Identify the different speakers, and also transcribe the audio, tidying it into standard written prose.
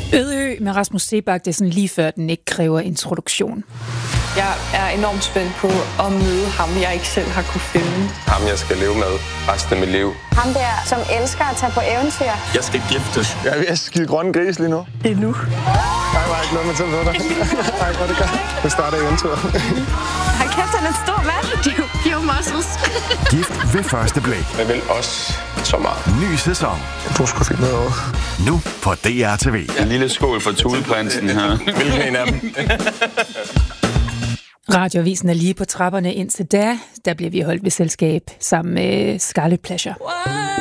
Speaker 1: Ødeø med Rasmus Seebach, det er sådan lige før, den ikke kræver introduktion.
Speaker 2: Jeg er enormt spændt på at møde ham, jeg ikke selv har kunne finde.
Speaker 3: Ham, jeg skal leve med resten af mit liv.
Speaker 4: Ham der, som elsker at tage på eventyr.
Speaker 5: Jeg skal giftes.
Speaker 6: Jeg er ved at skide grønne gris lige nu.
Speaker 2: Endnu.
Speaker 6: Nej, var ikke noget med til at dig. Nej, hvor det gør. Det starter eventyret.
Speaker 4: Hold kæft, han er en stor mand. De er jo muscles.
Speaker 7: Gift ved første blik.
Speaker 3: Jeg vil også så meget.
Speaker 7: Ny sæson.
Speaker 6: Du skulle finde noget over.
Speaker 7: Nu på DRTV.
Speaker 5: En lille skål for Tudeprinsen her.
Speaker 3: Hvilken en af dem?
Speaker 1: Radioavisen er lige på trapperne indtil da. Der bliver vi holdt ved selskab sammen med Scarlet Pleasure.